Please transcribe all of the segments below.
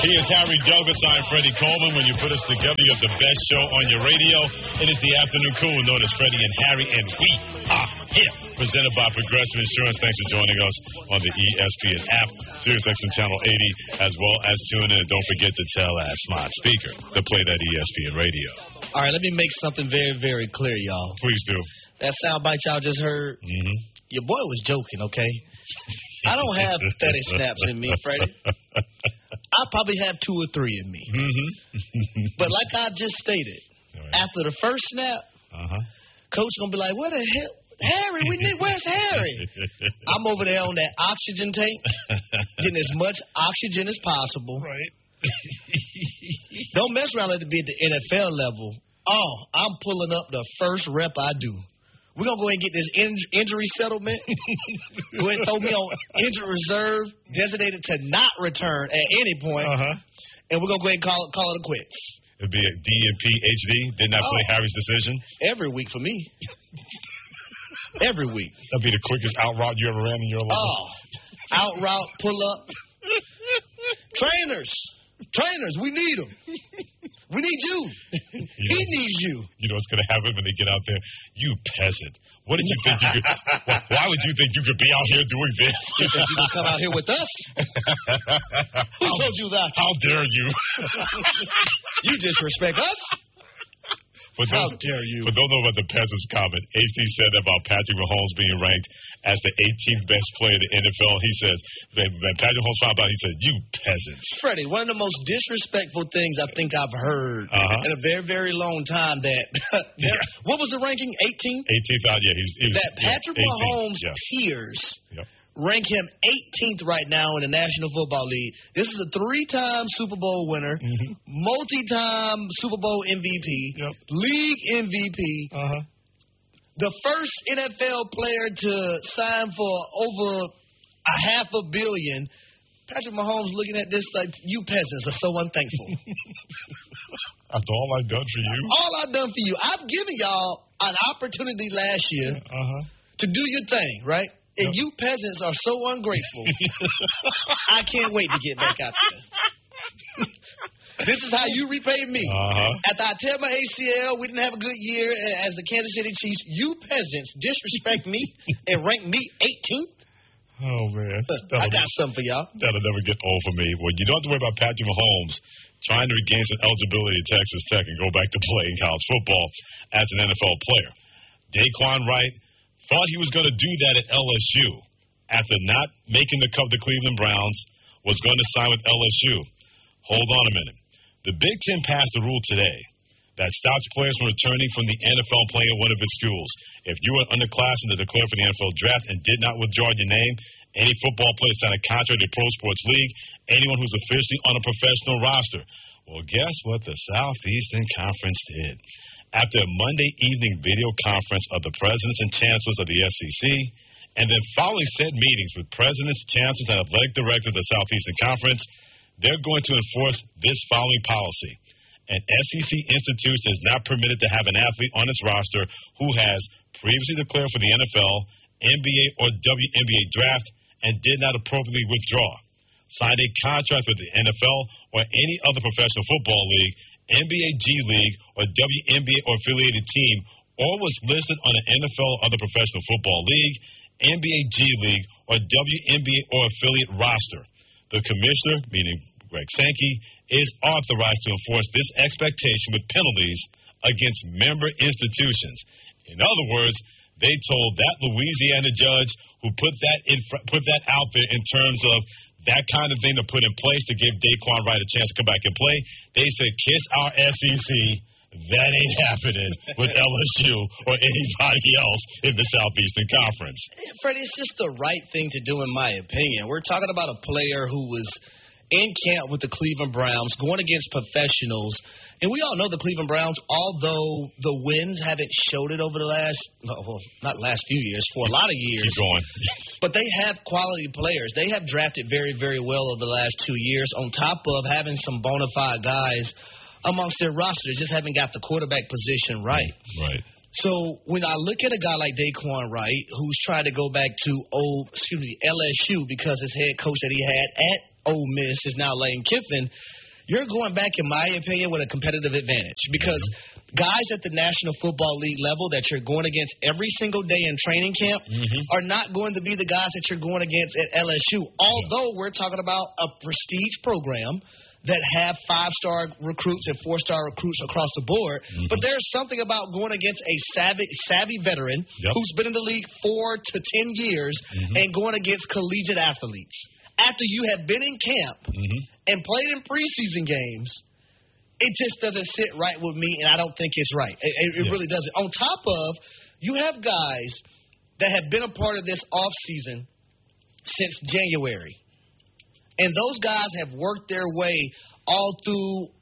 He is Harry Douglas. I'm Freddie Coleman. When you put us together, you have the best show on your radio. It is the afternoon cool, known as Freddie and Harry, and we are here. Presented by Progressive Insurance. Thanks for joining us on the ESPN app, SiriusXM Channel 80, as well as tune in. And don't forget to tell that smart speaker to play that ESPN radio. All right, let me make something very, very clear, y'all. Please do. That soundbite y'all just heard, your boy was joking, okay? I don't have 30 snaps in me, Freddie. I probably have 2 or 3 in me. But like I just stated, after the first snap, Coach going to be like, where the hell? Harry, where's Harry? I'm over there on that oxygen tank, getting as much oxygen as possible. Right. Don't mess around, let it be at the NFL level. Oh, I'm pulling up the first rep I do. We're going to go ahead and get this injury settlement. Go ahead and throw me on injury reserve, designated to not return at any point. And we're going to go ahead and call it a quits. It'd be a DNP HD. Did not play Harry's decision. Every week for me. Every week. That'd be the quickest out route you ever ran in your life. Oh, out route, pull up. Trainers, we need them. We need you. He needs you. You know what's going to happen when they get out there? You peasant. What did you think you could... Why would you think you could be out here doing this? You think you can come out here with us? Who told you that? How dare you? You disrespect us? How dare you? For those who know about the peasants comment, HD said about Patrick Mahomes being ranked as the 18th best player in the NFL. He says, when Patrick Mahomes found out, he said, you peasants. Freddie, one of the most disrespectful things I think I've heard in a very, very long time that, what was the ranking, 18th? 18th out, yeah. He was, that Patrick Mahomes' peers rank him 18th right now in the National Football League. This is a 3-time Super Bowl winner, multi-time Super Bowl MVP, league MVP, the first NFL player to sign for over $500 million. Patrick Mahomes looking at this like, you peasants are so unthankful. After all I've done for you? All I've done for you. I've given y'all an opportunity last year to do your thing, right? And you peasants are so ungrateful. I can't wait to get back out there. This is how you repay me. After I tear my ACL, we didn't have a good year as the Kansas City Chiefs. You peasants disrespect me and rank me 18th? Oh, man. I got something for y'all. That'll never get old for me. Well, you don't have to worry about Patrick Mahomes trying to regain some eligibility at Texas Tech and go back to playing college football as an NFL player. Daquan Wright thought he was going to do that at LSU after not making the cut of the Cleveland Browns, was going to sign with LSU. Hold on a minute. The Big Ten passed a rule today that stops players from returning from the NFL playing at one of its schools. If you were underclassmen to declare for the NFL draft and did not withdraw your name, any football player signed a contract at a pro sports league, anyone who's officially on a professional roster. Well, guess what the Southeastern Conference did? After a Monday evening video conference of the presidents and chancellors of the SEC, and then following said meetings with presidents, chancellors, and athletic directors of the Southeastern Conference, they're going to enforce this following policy. An SEC institution is not permitted to have an athlete on its roster who has previously declared for the NFL, NBA, or WNBA draft and did not appropriately withdraw, signed a contract with the NFL or any other professional football league, NBA G League, or WNBA or affiliated team, or was listed on an NFL or other professional football league, NBA G League, or WNBA or affiliate roster. The commissioner, meaning Greg Sankey, is authorized to enforce this expectation with penalties against member institutions. In other words, they told that Louisiana judge who put that out there in terms of that kind of thing to put in place to give Daquan Wright a chance to come back and play. They said, kiss our SEC. That ain't happening with LSU or anybody else in the Southeastern Conference. Freddie, it's just the right thing to do in my opinion. We're talking about a player who was in camp with the Cleveland Browns, going against professionals. And we all know the Cleveland Browns, although the wins haven't showed it over the last, not last few years, for a lot of years. Keep going. But they have quality players. They have drafted very, very well over the last 2 years, on top of having some bona fide guys amongst their roster. Just haven't got the quarterback position right. Right. So when I look at a guy like Daquan Wright, who's trying to go back to LSU because his head coach that he had at Ole Miss is now Lane Kiffin, you're going back, in my opinion, with a competitive advantage because guys at the National Football League level that you're going against every single day in training camp are not going to be the guys that you're going against at LSU, although we're talking about a prestige program that have 5-star recruits and 4-star recruits across the board. But there's something about going against a savvy veteran who's been in the league 4 to 10 years and going against collegiate athletes. After you have been in camp and played in preseason games, it just doesn't sit right with me, and I don't think it's right. It really doesn't. On top of, you have guys that have been a part of this offseason since January. And those guys have worked their way all through,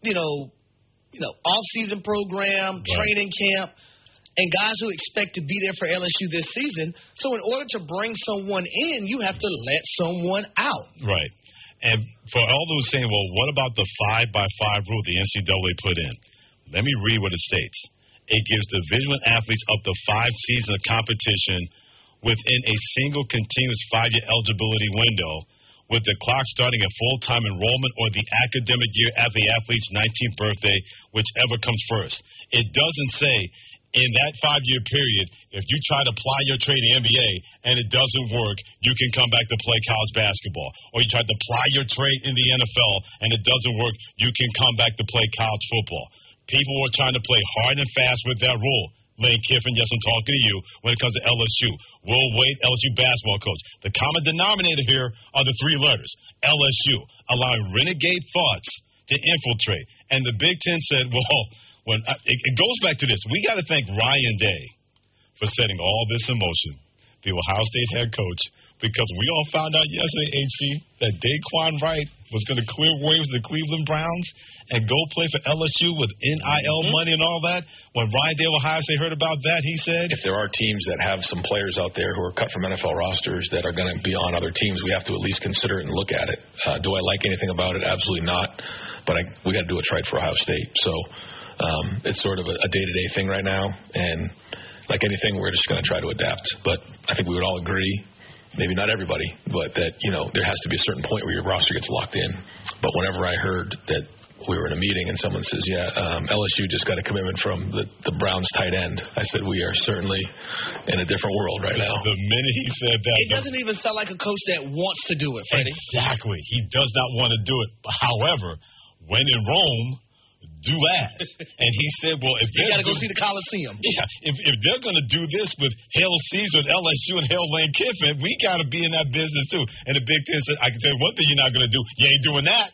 off-season program, training camp, and guys who expect to be there for LSU this season. So in order to bring someone in, you have to let someone out. Right. And for all those saying, well, what about the 5x5 rule the NCAA put in? Let me read what it states. It gives Division I athletes up to 5 seasons of competition within a single continuous 5-year eligibility window, with the clock starting at full-time enrollment or the academic year at the athlete's 19th birthday, whichever comes first. It doesn't say in that 5-year period, if you try to apply your trade in the NBA and it doesn't work, you can come back to play college basketball. Or you try to apply your trade in the NFL and it doesn't work, you can come back to play college football. People are trying to play hard and fast with that rule. Lane Kiffin, yes, I'm talking to you when it comes to LSU. Will Wade, LSU basketball coach. The common denominator here are the 3 letters, LSU, allowing renegade thoughts to infiltrate. And the Big Ten said, well, it goes back to this. We got to thank Ryan Day for setting all this in motion, the Ohio State head coach, because we all found out yesterday, HG, that Daquan Wright was going to clear waves to the Cleveland Browns and go play for LSU with NIL money and all that. When Ryan Day of Ohio State heard about that, he said, if there are teams that have some players out there who are cut from NFL rosters that are going to be on other teams, we have to at least consider it and look at it. Do I like anything about it? Absolutely not. But we got to do what's right for Ohio State. So it's sort of a day-to-day thing right now. And like anything, we're just going to try to adapt. But I think we would all agree, maybe not everybody, but that, there has to be a certain point where your roster gets locked in. But whenever I heard that we were in a meeting and someone says, LSU just got a commitment from the Browns tight end, I said, we are certainly in a different world right now. The minute he said that. It doesn't even sound like a coach that wants to do it, Freddie. Exactly. He does not want to do it. However, when in Rome, do as. And he said, well, if you got to go see the Coliseum. Yeah, if they're going to do this with Hail Caesar, LSU, and Hail Lane Kiffin, we got to be in that business too. And the Big Ten said, I can tell you one thing you're not going to do. You ain't doing that.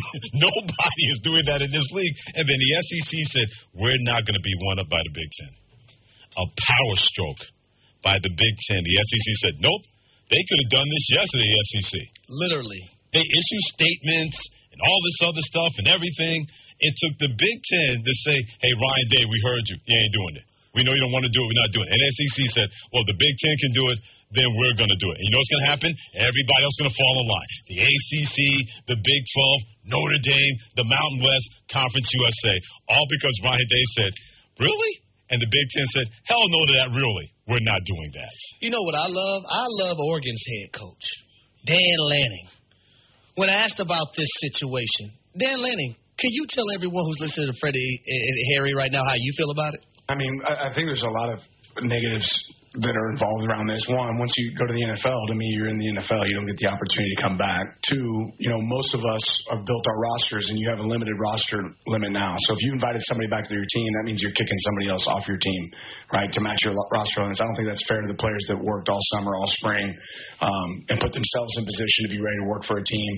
Nobody is doing that in this league. And then the SEC said, we're not going to be won up by the Big Ten. A power stroke by the Big Ten. The SEC said, nope, they could have done this yesterday, the SEC. Literally. They issue statements and all this other stuff and everything. It took the Big Ten to say, hey, Ryan Day, we heard you. You ain't doing it. We know you don't want to do it. We're not doing it. And the SEC said, well, the Big Ten can do it, then we're going to do it. And you know what's going to happen? Everybody else is going to fall in line. The ACC, the Big 12, Notre Dame, the Mountain West, Conference USA, all because Ryan Day said, really? And the Big Ten said, hell no to that, really. We're not doing that. You know what I love? I love Oregon's head coach, Dan Lanning. When asked about this situation, Dan Lanning, can you tell everyone who's listening to Freddie and Harry right now how you feel about it? I mean, I think there's a lot of negatives that are involved around this. One, once you go to the NFL, to me, you're in the NFL. You don't get the opportunity to come back. Two, most of us have built our rosters, and you have a limited roster limit now. So if you invited somebody back to your team, that means you're kicking somebody else off your team, right, to match your roster limits. I don't think that's fair to the players that worked all summer, all spring, and put themselves in position to be ready to work for a team.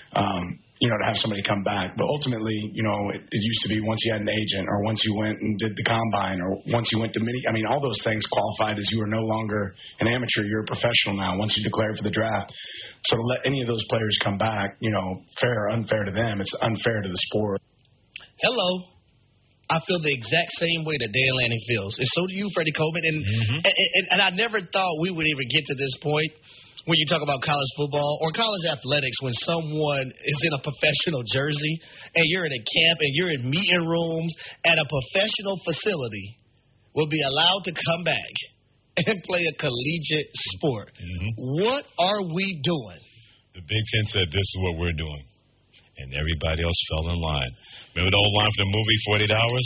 To have somebody come back. But ultimately, it used to be once you had an agent or once you went and did the combine or once you went to all those things qualified as you were no longer an amateur. You're a professional now once you declared for the draft. So to let any of those players come back, fair or unfair to them, it's unfair to the sport. Hello. I feel the exact same way that Dan Lanning feels. And so do you, Freddie Coleman. And I never thought we would even get to this point when you talk about college football or college athletics, when someone is in a professional jersey and you're in a camp and you're in meeting rooms at a professional facility, will be allowed to come back and play a collegiate sport. What are we doing? The Big Ten said, this is what we're doing. And everybody else fell in line. Remember the old line from the movie, 48 Hours?